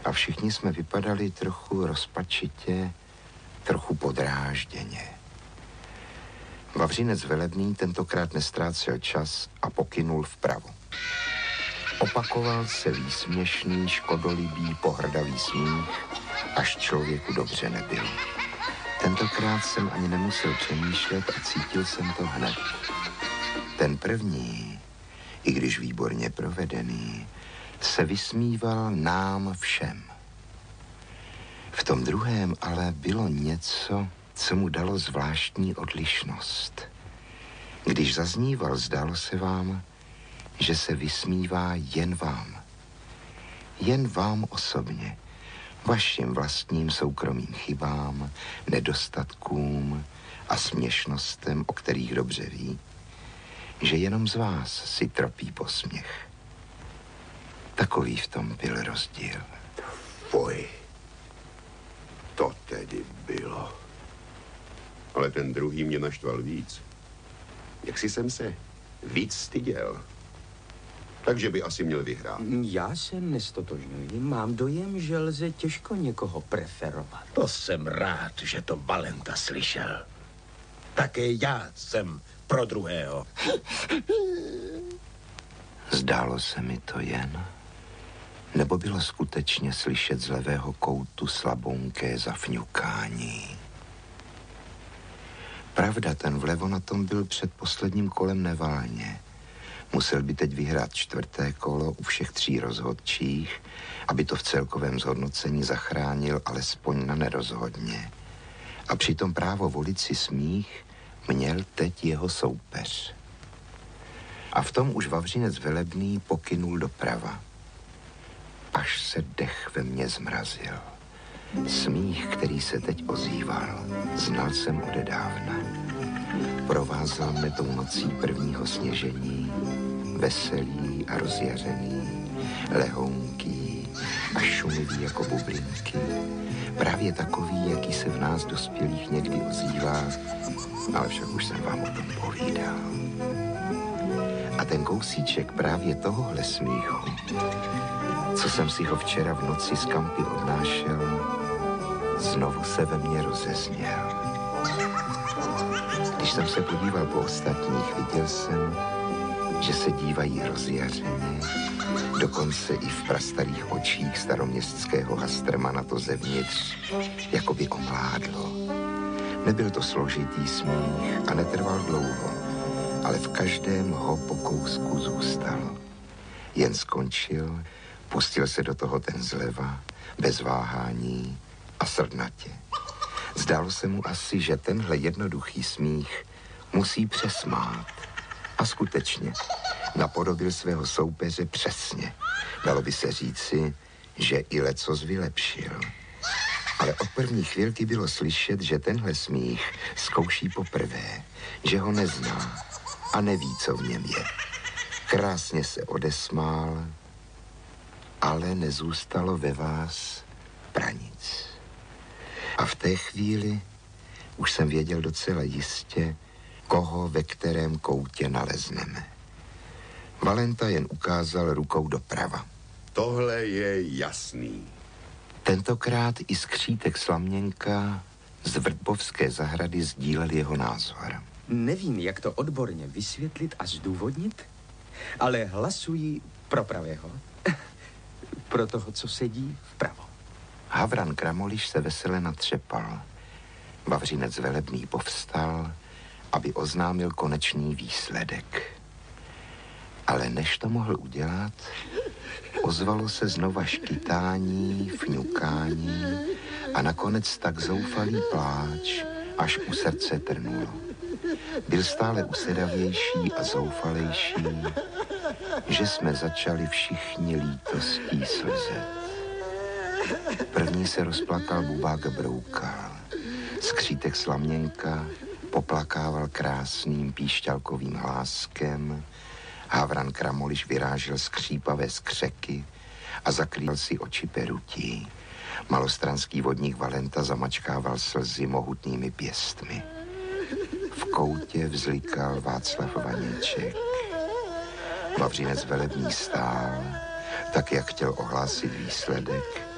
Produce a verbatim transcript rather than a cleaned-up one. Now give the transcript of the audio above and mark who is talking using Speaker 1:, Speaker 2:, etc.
Speaker 1: A všichni jsme vypadali trochu rozpačitě, trochu podrážděně. Vavřinec Velebný tentokrát nestrácel čas a pokynul vpravo. Opakoval se výsměšný, škodolibý, pohrdavý smích, až člověku dobře nebylo. Tentokrát jsem ani nemusel přemýšlet a cítil jsem to hned. Ten první, i když výborně provedený, se vysmíval nám všem. V tom druhém ale bylo něco, co mu dalo zvláštní odlišnost. Když zazníval, zdálo se vám, že se vysmívá jen vám. Jen vám osobně, vašim vlastním soukromým chybám, nedostatkům a směšnostem, o kterých dobře ví, že jenom z vás si tropí posměch. Takový v tom byl rozdíl.
Speaker 2: Fuj. To tedy bylo. Ale ten druhý mě naštval víc. Jaksi jsem se víc styděl. Takže by asi měl vyhrát.
Speaker 3: Já se nestotožňuji. Mám dojem, že lze těžko někoho preferovat.
Speaker 4: To jsem rád, že to Valenta slyšel. Také já jsem pro druhého.
Speaker 1: Zdálo se mi to jen, nebo bylo skutečně slyšet z levého koutu slabonké zafňukání. Pravda, ten vlevo na tom byl před posledním kolem nevalně. Musel by teď vyhrát čtvrté kolo u všech tří rozhodčích, aby to v celkovém zhodnocení zachránil alespoň na nerozhodně. A přitom právo volit si smích měl teď jeho soupeř. A v tom už Vavřinec Velebný pokynul doprava. Až se dech ve mně zmrazil. Smích, který se teď ozýval, znal jsem odedávna. Provázel mne tou nocí prvního sněžení, veselý a rozjařený, lehounký a šumivý jako bublinky. Právě takový, jaký se v nás dospělých někdy ozývá, ale však už jsem vám o tom povídal. A ten kousíček právě tohohle smíchu, co jsem si ho včera v noci z kampy odnášel, znovu se ve mně rozezněl. Když jsem se podíval po ostatních, viděl jsem, že se dívají rozjařeně, dokonce i v prastarých očích staroměstského Hastrmana to zevnitř jako by omládlo. Nebyl to složitý smích a netrval dlouho, ale v každém ho po kousku zůstal. Jen skončil, pustil se do toho ten zleva, bez váhání a srdnatě. Zdálo se mu asi, že tenhle jednoduchý smích musí přesmát. A skutečně napodobil svého soupeře přesně. Dalo by se říci, že i lecos vylepšil. Ale od první chvilky bylo slyšet, že tenhle smích zkouší poprvé, že ho nezná a neví, co v něm je. Krásně se odesmál, ale nezůstalo ve vás pranic. A v té chvíli už jsem věděl docela jistě, koho ve kterém koutě nalezneme. Valenta jen ukázal rukou doprava.
Speaker 2: Tohle je jasný.
Speaker 1: Tentokrát i skřítek Slaměnka z Vrbovské zahrady sdílel jeho názor.
Speaker 3: Nevím, jak to odborně vysvětlit a zdůvodnit, ale hlasuji pro pravého. Pro toho, co sedí vpravo.
Speaker 1: Havran Kramoliš se vesele natřepal. Vavřinec Velebný povstal, aby oznámil konečný výsledek. Ale než to mohl udělat, ozvalo se znova škytání, fňukání a nakonec tak zoufalý pláč, až u srdce trnulo. Byl stále usedavější a zoufalejší, že jsme začali všichni lítostí slzet. První se rozplakal Bubák Broukal. Skřítek Slaměnka poplakával krásným píšťalkovým hláskem, Havran Kramoliš vyrážel skřípavé skřeky a zakrýval si oči perutí. Malostranský vodník Valenta zamačkával slzy mohutnými pěstmi. V koutě vzlikal Václav Vaněček. Vavřinec Velebný stál, tak jak chtěl ohlásit výsledek,